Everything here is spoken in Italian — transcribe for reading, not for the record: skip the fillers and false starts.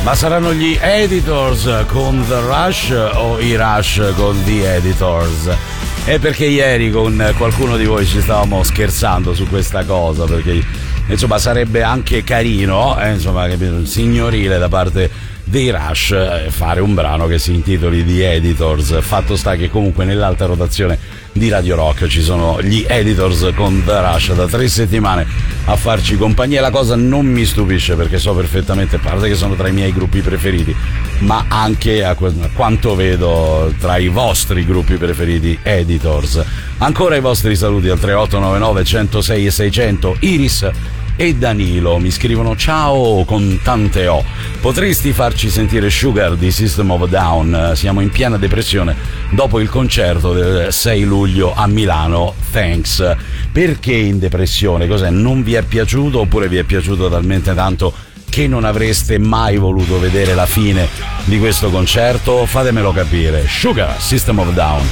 Ma saranno gli Editors con The Rush o i Rush con The Editors? È perché ieri con qualcuno di voi ci stavamo scherzando su questa cosa, perché insomma sarebbe anche carino, insomma, signorile da parte dei Rush fare un brano che si intitoli The Editors. Fatto sta che comunque nell'alta rotazione di Radio Rock ci sono gli Editors con The Rush da 3 settimane a farci compagnia. La cosa non mi stupisce perché so perfettamente, a parte che sono tra i miei gruppi preferiti, ma anche a quanto vedo tra i vostri gruppi preferiti Editors. Ancora i vostri saluti al 3899 106 e 600. Iris e Danilo mi scrivono: ciao con tante O, potresti farci sentire Sugar di System of a Down? Siamo in piena depressione dopo il concerto del 6 luglio a Milano, thanks. Perché in depressione? Cos'è? Non vi è piaciuto oppure vi è piaciuto talmente tanto che non avreste mai voluto vedere la fine di questo concerto? Fatemelo capire. Sugar, System of a Down.